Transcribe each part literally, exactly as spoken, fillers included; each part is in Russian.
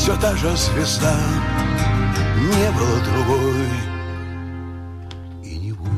все та же звезда, не было другой и не будет.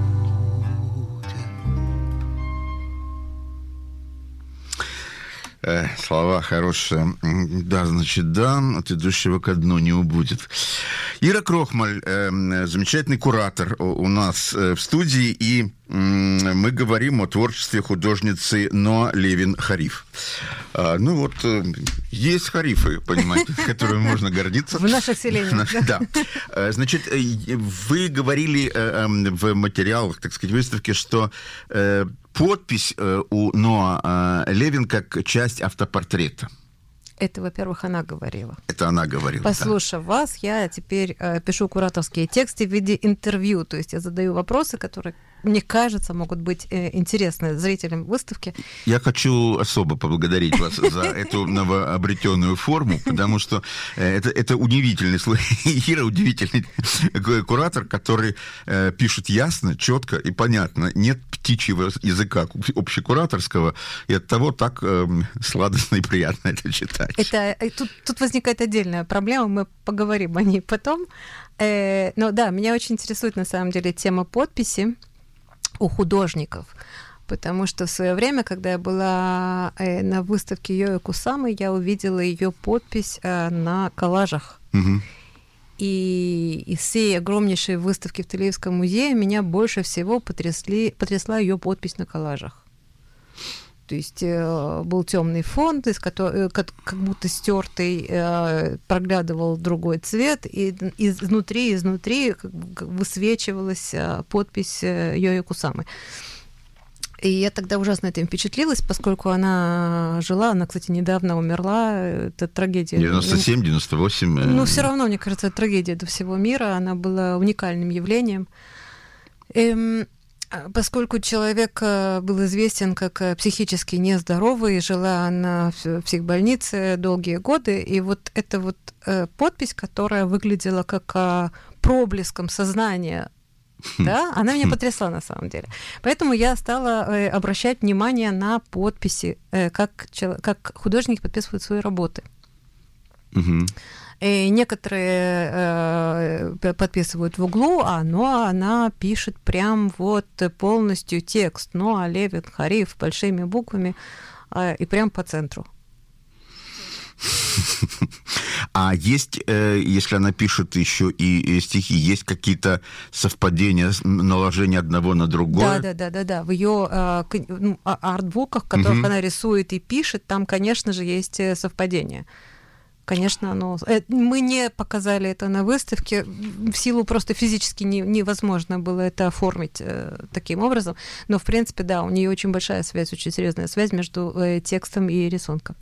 Слова хорошие. Да, значит, да, от идущего ко дну не убудет. Ира Крохмаль, э, замечательный куратор у нас в студии, и э, мы говорим о творчестве художницы Ноа Левин-Хариф. А, ну вот, э, есть харифы, понимаете, которыми можно гордиться. В наших селениях. Да. Значит, вы говорили в материалах, так сказать, выставки, что подпись у Ноа Левин как часть автопортрета. Это, во-первых, она говорила. Это она говорила. Послушав да. вас, я теперь э, пишу кураторские тексты в виде интервью. То есть я задаю вопросы, которые, мне кажется, могут быть э, интересны зрителям выставки. Я хочу особо поблагодарить вас за эту новообретенную форму, потому что это, это удивительный случай. Ира удивительный куратор, который э, пишет ясно, четко и понятно. Нет птичьего языка общекураторского, и оттого так э, сладостно и приятно это читать. Это, тут, тут возникает отдельная проблема, мы поговорим о ней потом. Э, но да, меня очень интересует на самом деле тема подписи у художников, потому что в свое время, когда я была э, на выставке Йоё Кусамы, я увидела ее подпись э, на коллажах. Угу. И из всей огромнейшей выставки в Тель-Авивском музее меня больше всего потрясли, потрясла ее подпись на коллажах. То есть э, был темный фон, из которого, как, как будто стертый, э, проглядывал другой цвет, и изнутри, изнутри как бы высвечивалась э, подпись э, Йоё Кусамы. И я тогда ужасно этим впечатлилась, поскольку она жила, она, кстати, недавно умерла, это трагедия. девяносто семь девяносто восемь Ну, все равно, мне кажется, это трагедия для всего мира, она была уникальным явлением. Эм, Поскольку человек был известен как психически нездоровый, жила она в психбольнице долгие годы, и вот эта вот подпись, которая выглядела как проблеском сознания, да, она меня потрясла на самом деле. Поэтому я стала обращать внимание на подписи, как, как художники подписывают свои работы. Угу. И некоторые э, подписывают в углу, а Ноа, она пишет прям вот полностью текст. Ноа Левин-Хариф большими буквами э, и прям по центру. А есть, э, если она пишет еще и, и стихи, есть какие-то совпадения, наложения одного на другое? Да, да, да, да, да. В ее э, ну, артбуках, в которых угу. она рисует и пишет, там, конечно же, есть совпадения. Конечно, оно... мы не показали это на выставке, в силу просто физически не, невозможно было это оформить э, таким образом, но, в принципе, да, у нее очень большая связь, очень серьезная связь между э, текстом и рисунком.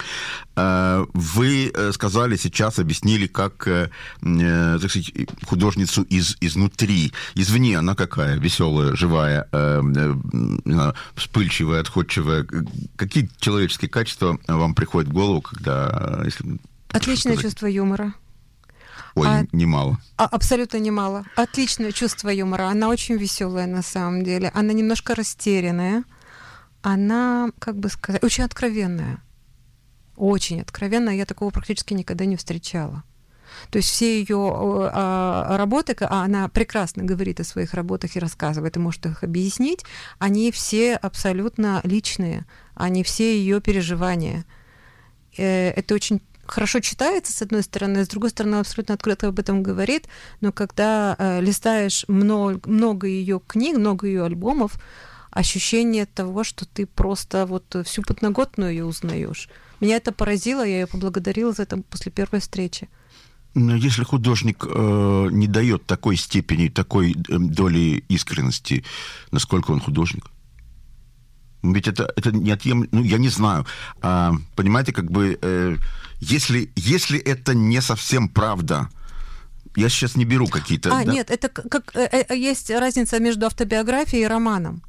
Вы сказали сейчас, объяснили, как, э, так сказать, художницу из, изнутри. Извне она какая? Веселая, живая, э, э, вспыльчивая, отходчивая. Какие человеческие качества вам приходят в голову, когда... Если, Отличное чувство юмора. Ой, а, немало. А, абсолютно немало. Отличное чувство юмора. Она очень веселая на самом деле. Она немножко растерянная. Она, как бы сказать, очень откровенная. Очень откровенно, я такого практически никогда не встречала. То есть все ее а, работы, а она прекрасно говорит о своих работах и рассказывает, и может их объяснить, они все абсолютно личные, они все ее переживания. Это очень хорошо читается, с одной стороны, с другой стороны, абсолютно открыто об этом говорит, но когда листаешь много, много ее книг, много ее альбомов, ощущение того, что ты просто вот всю подноготную ее узнаешь. Меня это поразило, я ее поблагодарила за это после первой встречи. Но если художник э, не дает такой степени, такой доли искренности, насколько он художник? Ведь это, это неотъемлемо, ну, я не знаю. А, понимаете, как бы, э, если, если это не совсем правда, я сейчас не беру какие-то... А, да? нет, это как, э, есть разница между автобиографией и романом.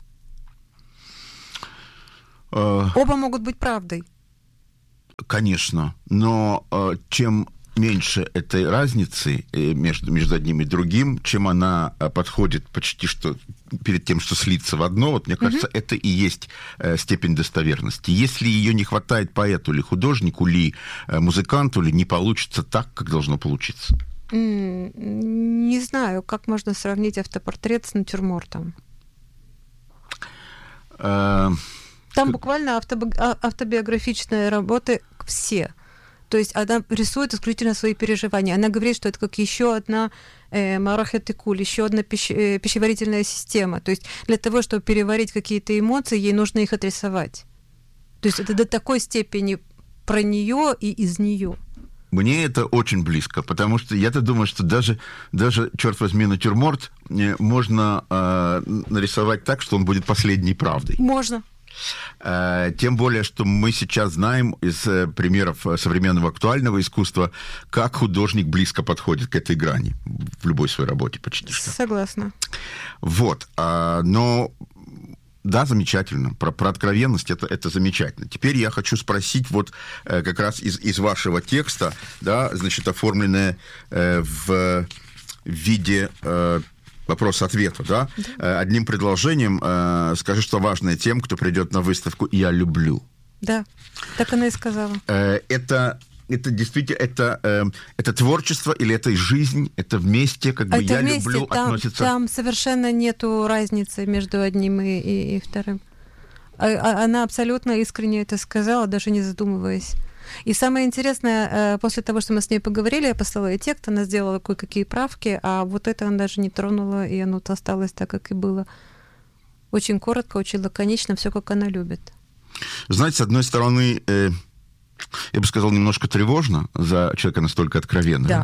Э... Оба могут быть правдой. Конечно, но э, чем меньше этой разницы между, между одним и другим, чем она подходит почти что перед тем, что слиться в одно. Вот, мне кажется, угу. это и есть степень достоверности. Если ее не хватает поэту или художнику, или музыканту, или не получится так, как должно получиться. Не знаю, как можно сравнить автопортрет с натюрмортом. А... Там буквально автоби... автобиографичные работы все. То есть она рисует исключительно свои переживания. Она говорит, что это как еще одна э, марахетикуль, еще одна пищ... э, пищеварительная система. То есть для того, чтобы переварить какие-то эмоции, ей нужно их отрисовать. То есть это до такой степени про нее и из нее. Мне это очень близко, потому что я-то думаю, что даже, даже черт возьми, натюрморт можно э, нарисовать так, что он будет последней правдой. Можно. Тем более, что мы сейчас знаем из примеров современного актуального искусства, как художник близко подходит к этой грани в любой своей работе почти что. Согласна. Вот. Но да, замечательно. Про, про откровенность это, это замечательно. Теперь я хочу спросить вот как раз из, из вашего текста, да, значит, оформленное в виде... вопрос-ответа, да? да? Одним предложением э, скажи, что важное тем, кто придет на выставку «Я люблю». Да, так она и сказала. Э, это, это действительно, это, э, это творчество или это жизнь, это вместе, как бы это «Я вместе, люблю» там, относится... Там совершенно нету разницы между одним и, и, и вторым. А, она абсолютно искренне это сказала, даже не задумываясь. И самое интересное, после того, что мы с ней поговорили, я послала ей текст, она сделала кое-какие правки, а вот это она даже не тронула, и оно осталось так, как и было. Очень коротко, очень лаконично, все как она любит. Знаете, с одной стороны, э, я бы сказал, немножко тревожно за человека настолько откровенного. Да.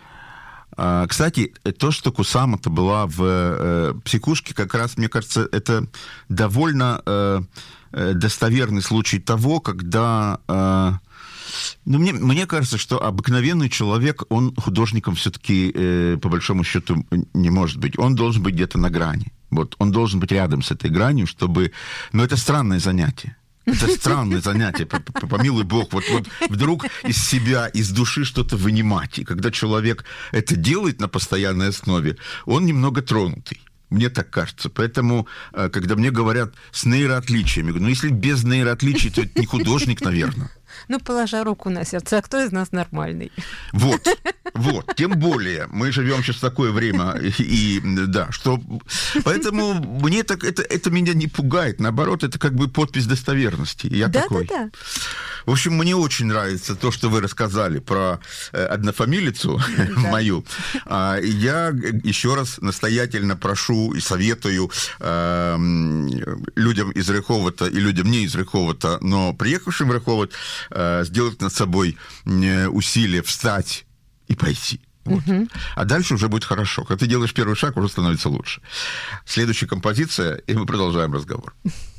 А, кстати, то, что Кусама-то была в э, психушке, как раз, мне кажется, это довольно э, достоверный случай того, когда... Э, Ну, мне, мне кажется, что обыкновенный человек, он художником все-таки, э, по большому счету, не может быть. Он должен быть где-то на грани. Вот, он должен быть рядом с этой гранью, чтобы... Но это странное занятие. Это странное занятие, помилуй бог. Вот, вот вдруг из себя, из души что-то вынимать. И когда человек это делает на постоянной основе, он немного тронутый. Мне так кажется. Поэтому, когда мне говорят с нейроотличиями, я говорю, ну, если без нейроотличий, то это не художник, наверное. Ну, положа руку на сердце, а кто из нас нормальный? Вот, вот. Тем более, мы живем сейчас в такое время, и, и да, что... Поэтому мне так, это, это меня не пугает. Наоборот, это как бы подпись достоверности. Я да, такой. Да, да. В общем, мне очень нравится то, что вы рассказали про однофамилицу да. мою. Я еще раз настоятельно прошу и советую людям из Рыховата и людям не из Рыховата, но приехавшим в Рыховат, сделать над собой усилие встать и пойти. Вот. Угу. А дальше уже будет хорошо. Когда ты делаешь первый шаг, уже становится лучше. Следующая композиция, и мы продолжаем разговор.